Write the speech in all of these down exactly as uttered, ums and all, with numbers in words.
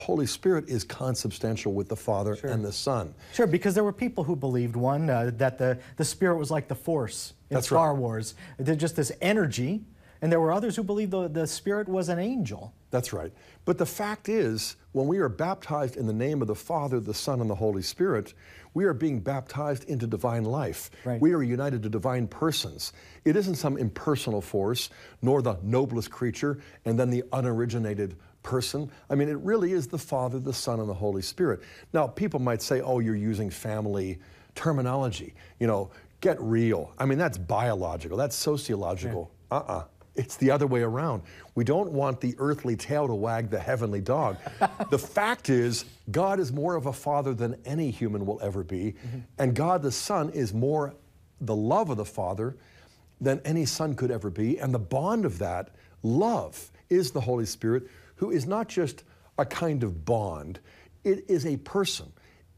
Holy Spirit is consubstantial with the Father Sure. and the Son. Sure, because there were people who believed, one, uh, that the, the Spirit was like the Force in That's Star right. Wars. They're just this energy, and there were others who believed the, the Spirit was an angel. That's right. But the fact is, when we are baptized in the name of the Father, the Son, and the Holy Spirit, we are being baptized into divine life. Right. We are united to divine persons. It isn't some impersonal force, nor the noblest creature, and then the unoriginated person. I mean, it really is the Father, the Son, and the Holy Spirit. Now, people might say, oh, you're using family terminology. You know, get real. I mean, that's biological. That's sociological. Yeah. Uh-uh. It's the other way around. We don't want the earthly tail to wag the heavenly dog. The fact is, God is more of a father than any human will ever be, mm-hmm. and God the Son is more the love of the Father than any son could ever be, and the bond of that love is the Holy Spirit, who is not just a kind of bond, it is a person.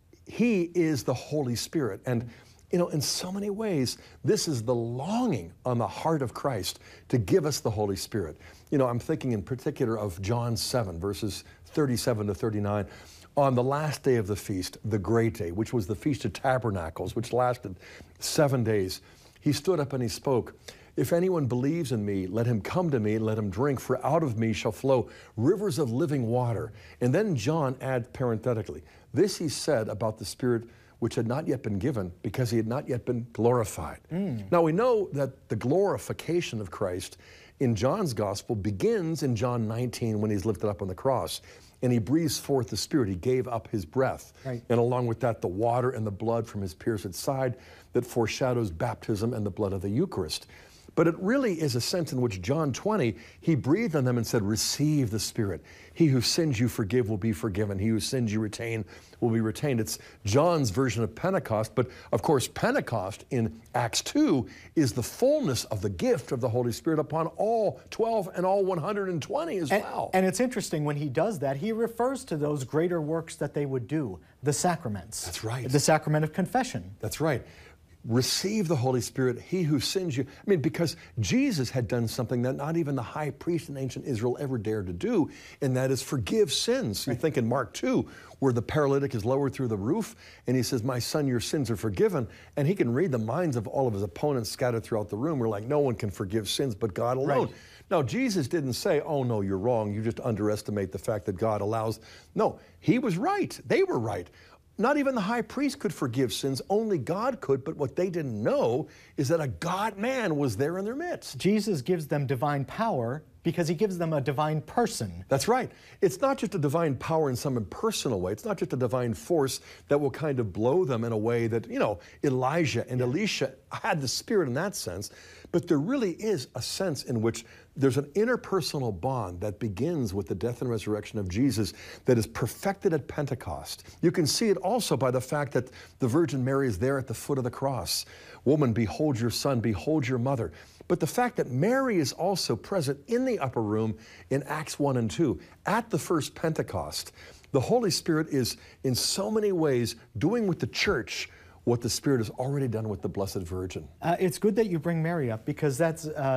He is the Holy Spirit, and you know, in so many ways, this is the longing on the heart of Christ to give us the Holy Spirit. You know, I'm thinking in particular of John seven, verses thirty-seven to thirty-nine. On the last day of the feast, the great day, which was the Feast of Tabernacles, which lasted seven days, he stood up and he spoke. If anyone believes in me, let him come to me and let him drink, for out of me shall flow rivers of living water. And then John adds parenthetically, this he said about the Spirit which had not yet been given because he had not yet been glorified. Mm. Now we know that the glorification of Christ in John's gospel begins in John nineteen when he's lifted up on the cross and he breathes forth the Spirit. He gave up his breath. Right. And along with that, the water and the blood from his pierced side that foreshadows baptism and the blood of the Eucharist. But it really is a sense in which John twenty, he breathed on them and said, receive the Spirit. He who sins you forgive will be forgiven. He who sins you retain will be retained. It's John's version of Pentecost, but of course Pentecost in Acts two is the fullness of the gift of the Holy Spirit upon all twelve and all one hundred twenty as and, well. And it's interesting when he does that, he refers to those greater works that they would do, the sacraments. That's right. The sacrament of confession. That's right. Receive the Holy Spirit, he who sins you. I mean, because Jesus had done something that not even the high priest in ancient Israel ever dared to do, and that is forgive sins. You think in Mark two, where the paralytic is lowered through the roof, and he says, my son, your sins are forgiven. And he can read the minds of all of his opponents scattered throughout the room. We're like, no one can forgive sins but God alone. Right. Now, Jesus didn't say, oh, no, you're wrong. You just underestimate the fact that God allows. No, he was right. They were right. Not even the high priest could forgive sins, only God could, but what they didn't know is that a God-man was there in their midst. Jesus gives them divine power because he gives them a divine person. That's right. It's not just a divine power in some impersonal way. It's not just a divine force that will kind of blow them in a way that, you know, Elijah and Elisha had the Spirit in that sense, but there really is a sense in which there's an interpersonal bond that begins with the death and resurrection of Jesus that is perfected at Pentecost. You can see it also by the fact that the Virgin Mary is there at the foot of the cross. Woman, behold your son, behold your mother. But the fact that Mary is also present in the upper room in Acts one and two, at the first Pentecost, the Holy Spirit is in so many ways doing with the church what the Spirit has already done with the Blessed Virgin. Uh, it's good that you bring Mary up because that's, uh,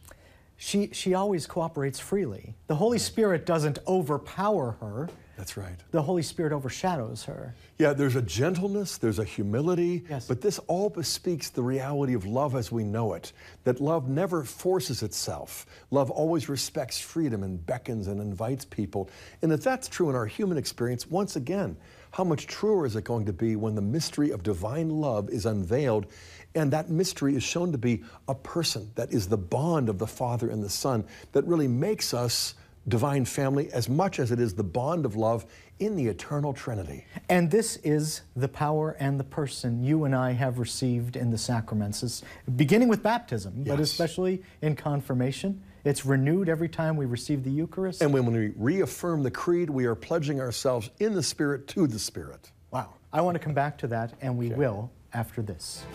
she, she always cooperates freely. The Holy Spirit doesn't overpower her. That's right. The Holy Spirit overshadows her. Yeah, there's a gentleness, there's a humility, yes. But this all bespeaks the reality of love as we know it, that love never forces itself. Love always respects freedom and beckons and invites people. And if that's true in our human experience, once again, how much truer is it going to be when the mystery of divine love is unveiled and that mystery is shown to be a person that is the bond of the Father and the Son that really makes us divine family as much as it is the bond of love in the eternal Trinity. And this is the power and the person you and I have received in the sacraments, it's beginning with baptism, yes. But especially in confirmation. It's renewed every time we receive the Eucharist. And when we reaffirm the creed, we are pledging ourselves in the Spirit to the Spirit. Wow. I want to come back to that, and we okay. will after this.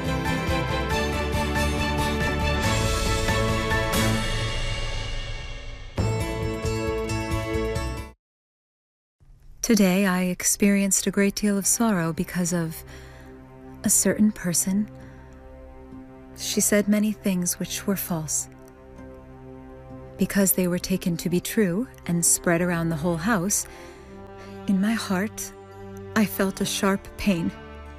Today I experienced a great deal of sorrow because of a certain person. She said many things which were false. Because they were taken to be true and spread around the whole house, In my heart, I felt a sharp pain.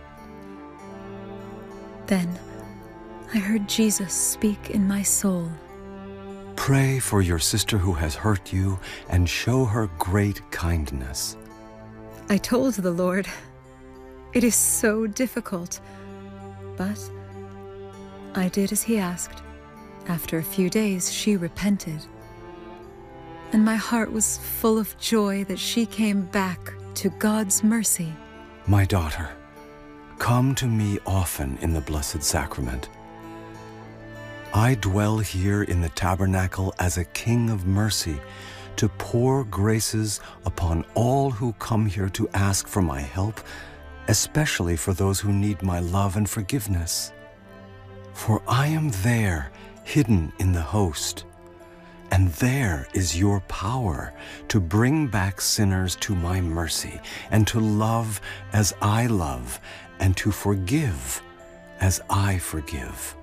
Then, I heard Jesus speak in my soul. Pray for your sister who has hurt you and show her great kindness. I told the Lord, it is so difficult, but I did as he asked. After a few days, she repented, and my heart was full of joy that she came back to God's mercy. My daughter, come to me often in the Blessed Sacrament. I dwell here in the tabernacle as a king of mercy, to pour graces upon all who come here to ask for my help, especially for those who need my love and forgiveness. For I am there, hidden in the host, and there is your power to bring back sinners to my mercy, and to love as I love, and to forgive as I forgive.